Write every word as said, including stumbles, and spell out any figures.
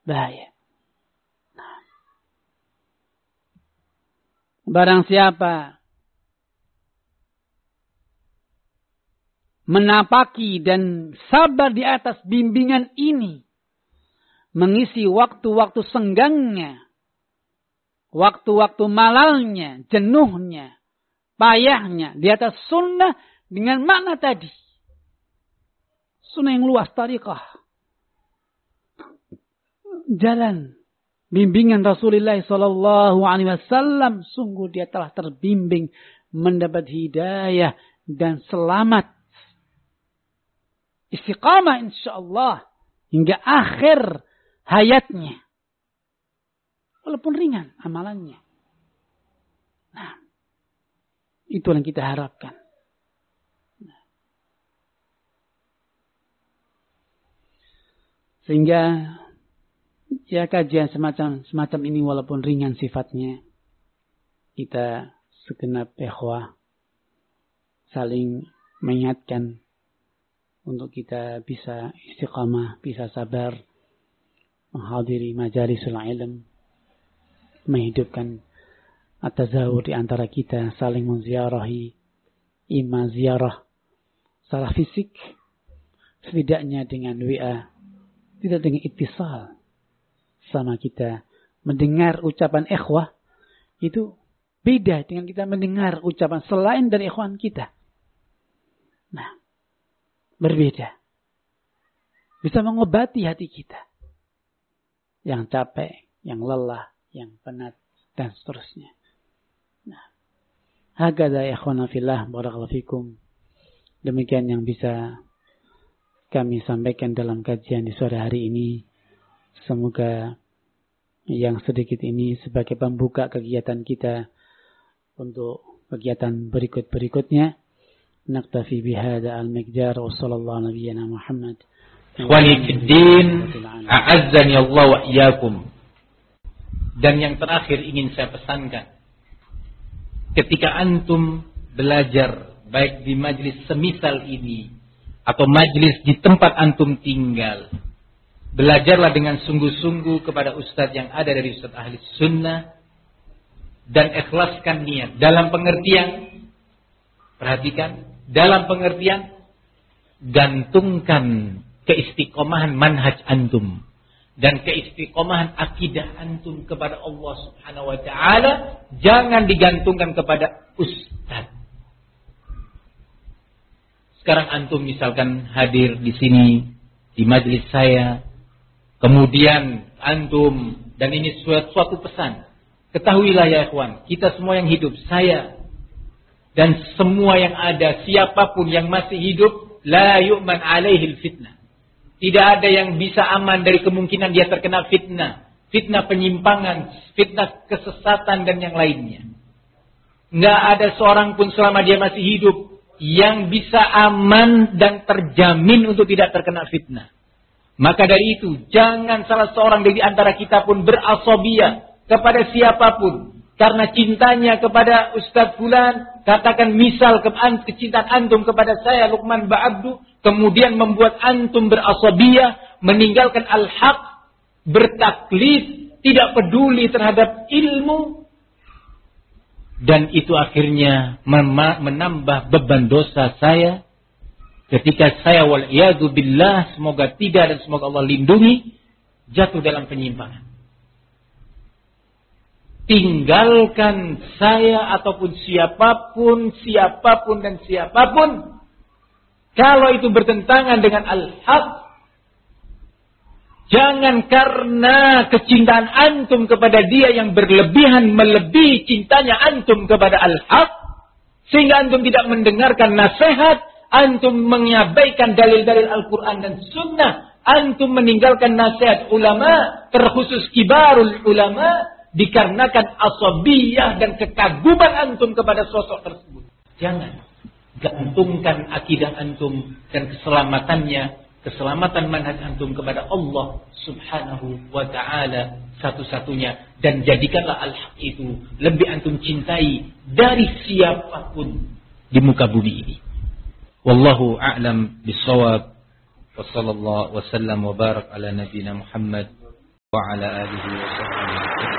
Bahaya. Nah. Barang siapa menapaki dan sabar di atas bimbingan ini, mengisi waktu-waktu senggangnya, waktu-waktu malalnya, jenuhnya, payahnya di atas sunnah dengan makna tadi. Sunnah yang luas, tariqah. Jalan bimbingan Rasulullah sallallahu alaihi wasallam, sungguh dia telah terbimbing, mendapat hidayah dan selamat. Istiqamah insyaallah hingga akhir hayatnya. Walaupun ringan amalannya. Nah, itu yang kita harapkan. Nah. Sehingga ya kajian semacam semacam ini walaupun ringan sifatnya, kita segenap ikhwah saling mengingatkan untuk kita bisa istiqamah, bisa sabar, menghadiri majalisul ilm, menghidupkan at-tazawur di antara kita, saling menziarahi, imma ziarah secara fisik, setidaknya dengan W A, tidak dengan ittisal sama kita. Mendengar ucapan ikhwah itu beda dengan kita mendengar ucapan selain dari ikhwan kita. Nah, berbeda. Bisa mengobati hati kita yang capek, yang lelah, yang penat, dan seterusnya. Nah, hakadha ya ikhwana fillah, barakallahu fikum. Demikian yang bisa kami sampaikan dalam kajian di sore hari ini. Semoga yang sedikit ini sebagai pembuka kegiatan kita untuk kegiatan berikut-berikutnya. Naktafi bihada al-miqdar wa sallallahu nabiyyana Muhammad. Ikhwani fid din, a'azzani Allah wa iyyakum. Dan yang terakhir ingin saya pesankan, ketika antum belajar baik di majlis semisal ini atau majlis di tempat antum tinggal, belajarlah dengan sungguh-sungguh kepada ustadz yang ada dari ustadz ahli sunnah dan ikhlaskan niat dalam pengertian, perhatikan, dalam pengertian gantungkan keistiqomahan manhaj antum dan keistiqomahan akidah antum kepada Allah Subhanahu wa taala, jangan digantungkan kepada ustaz. Sekarang antum misalkan hadir di sini di majelis saya, kemudian antum, dan ini suatu, suatu pesan, ketahuilah ya ikhwan, kita semua yang hidup, saya dan semua yang ada, siapapun yang masih hidup, la yu'man alaihil fitnah. Tidak ada yang bisa aman dari kemungkinan dia terkena fitnah. Fitnah penyimpangan, fitnah kesesatan dan yang lainnya. Nggak ada seorang pun selama dia masih hidup yang bisa aman dan terjamin untuk tidak terkena fitnah. Maka dari itu, jangan salah seorang dari antara kita pun berasobiyah kepada siapapun. Karena cintanya kepada Ustadz Fulan, katakan misal ke, kecintaan antum kepada saya Luqman Ba'abdu, kemudian membuat antum berasabiyah, meninggalkan al-haq, bertaklid, tidak peduli terhadap ilmu, dan itu akhirnya menambah beban dosa saya ketika saya wal'iyadu billah, semoga tidak dan semoga Allah lindungi, jatuh dalam penyimpangan. Tinggalkan saya ataupun siapapun, siapapun dan siapapun, kalau itu bertentangan dengan al-haq, jangan karena kecintaan antum kepada dia yang berlebihan melebihi cintanya antum kepada al-haq, sehingga antum tidak mendengarkan nasihat, antum mengabaikan dalil-dalil Al-Quran dan Sunnah, antum meninggalkan nasihat ulama, terkhusus kibarul ulama, dikarenakan asabiyah dan kekaguman antum kepada sosok tersebut. Jangan gantungkan akidah antum dan keselamatannya, keselamatan manhaj antum kepada Allah Subhanahu wa ta'ala satu-satunya, dan jadikanlah al-haq itu lebih antum cintai dari siapapun di muka bumi ini. Wallahu a'lam bissawab. Wa sallallahu wa sallam wa barak ala nabiyina Muhammad wa ala alihi wa sahbihi